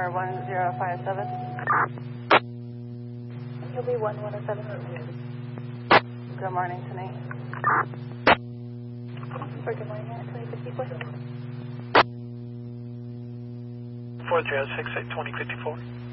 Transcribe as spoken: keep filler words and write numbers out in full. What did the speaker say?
Tower one zero five seven. He'll be one one oh seven. Good morning, tonight. For good morning, at twenty fifty-four. four three oh six at twenty fifty-four.